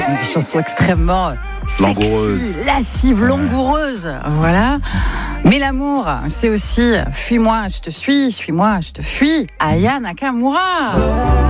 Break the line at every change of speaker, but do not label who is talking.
Une chanson extrêmement
Langoureuse.
sexy, lascive, langoureuse. Voilà. Mais l'amour, c'est aussi fuis-moi, je te suis, suis-moi, je te fuis. Aya Nakamura.